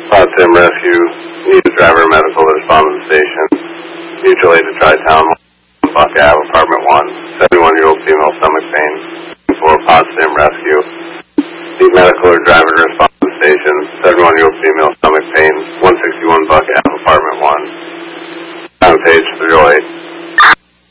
Potsdam Rescue, need a driver medical to respond to the station. Mutual aid to Tri-Town, Buck Ave, apartment 1, 71-year-old female stomach pain, for Potsdam Rescue. Need medical or driver